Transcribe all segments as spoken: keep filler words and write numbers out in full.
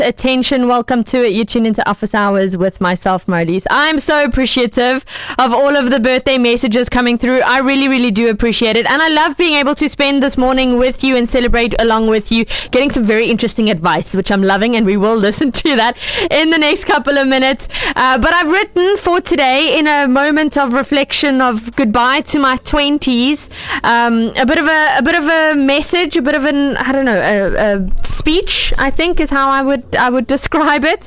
attention. Welcome to it. You tune into Office Hours with myself, Marlies. I'm so appreciative of all of the birthday messages coming through. I really, really do appreciate it. And I love being able to spend this morning with you and celebrate along with you, getting some very interesting advice, which I'm loving, and we will listen to that in the next couple of minutes. Uh, but I've written for today, in a moment of reflection of goodbye to my twenties, um, a bit of a, a bit of a message, a bit of an, I don't know, a, a speech, I think is how I would I would describe it,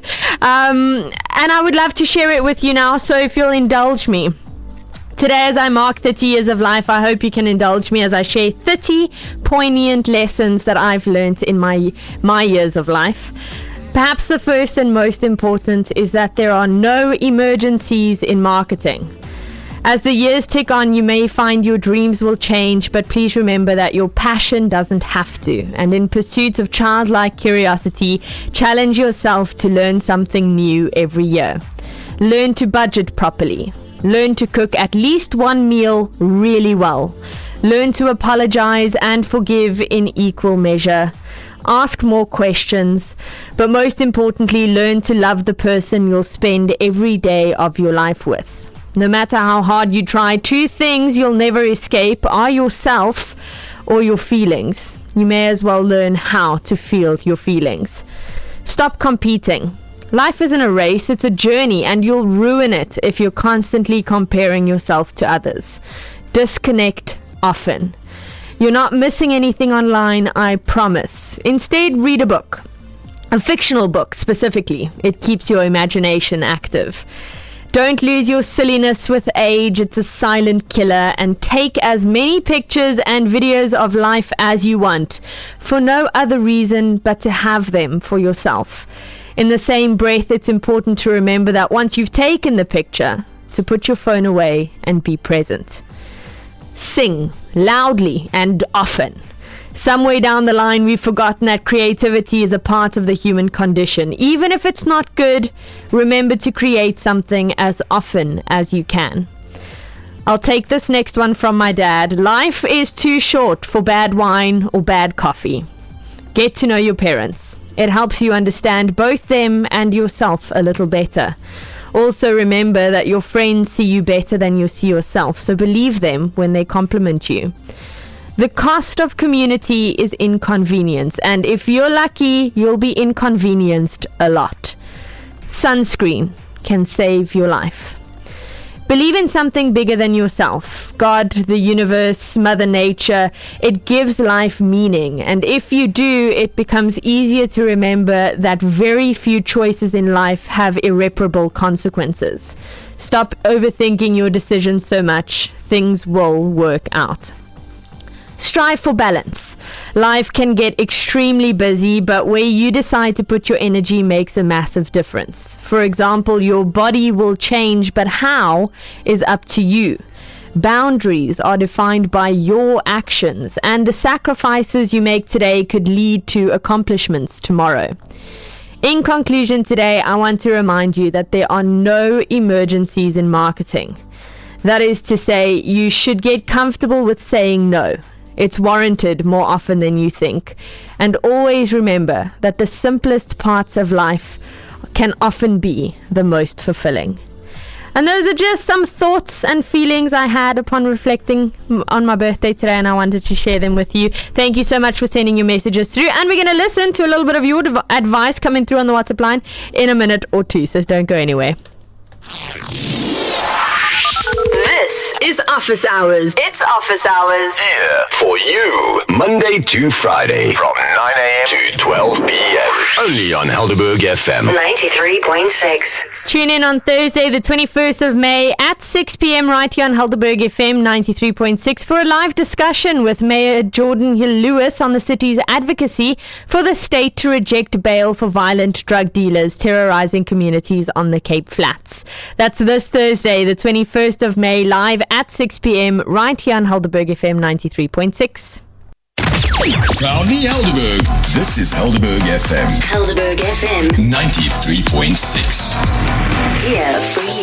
um, and I would love to share it with you now, so if you'll indulge me today as I mark thirty years of life, I hope you can indulge me as I share thirty poignant lessons that I've learned in my my years of life. Perhaps the first and most important is that there are no emergencies in marketing. As the years tick on, you may find your dreams will change, but please remember that your passion doesn't have to. And in pursuit of childlike curiosity, challenge yourself to learn something new every year. Learn to budget properly. Learn to cook at least one meal really well. Learn to apologize and forgive in equal measure. Ask more questions, but most importantly, learn to love the person you'll spend every day of your life with. No matter how hard you try, two things you'll never escape are yourself or your feelings. You may as well learn how to feel your feelings. Stop competing. Life isn't a race, it's a journey, and you'll ruin it if you're constantly comparing yourself to others. Disconnect often. You're not missing anything online, I promise. Instead, read a book. A fictional book, specifically. It keeps your imagination active. Don't lose your silliness with age, it's a silent killer, and take as many pictures and videos of life as you want, for no other reason but to have them for yourself. In the same breath, it's important to remember that once you've taken the picture, to put your phone away and be present. Sing loudly and often. Somewhere down the line, we've forgotten that creativity is a part of the human condition. Even if it's not good, remember to create something as often as you can. I'll take this next one from my dad. Life is too short for bad wine or bad coffee. Get to know your parents. It helps you understand both them and yourself a little better. Also remember that your friends see you better than you see yourself, so believe them when they compliment you. The cost of community is inconvenience, and if you're lucky, you'll be inconvenienced a lot. Sunscreen can save your life. Believe in something bigger than yourself. God, the universe, Mother Nature. It gives life meaning, and if you do, it becomes easier to remember that very few choices in life have irreparable consequences. Stop overthinking your decisions so much. Things will work out. Strive for balance. Life can get extremely busy, but where you decide to put your energy makes a massive difference. For example, your body will change, but how is up to you. Boundaries are defined by your actions, and the sacrifices you make today could lead to accomplishments tomorrow. In conclusion today, I want to remind you that there are no emergencies in marketing. That is to say, you should get comfortable with saying no. It's warranted more often than you think. And always remember that the simplest parts of life can often be the most fulfilling. And those are just some thoughts and feelings I had upon reflecting on my birthday today, and I wanted to share them with you. Thank you so much for sending your messages through, and we're going to listen to a little bit of your dev- advice coming through on the WhatsApp line in a minute or two, so don't go anywhere. This is Office Hours. It's Office Hours. Here for you, Monday to Friday from nine a.m. to twelve p.m. Only on Helderberg F M ninety-three point six. Tune in on Thursday, the twenty-first of May at six p.m. right here on Helderberg F M ninety-three point six for a live discussion with Mayor Jordan Hill-Lewis on the city's advocacy for the state to reject bail for violent drug dealers terrorizing communities on the Cape Flats. That's this Thursday, the twenty-first of May, live at six p.m. right here on Helderberg F M ninety-three point six. Proudly Helderberg. This is Helderberg F M. Helderberg F M ninety-three point six. Here for you.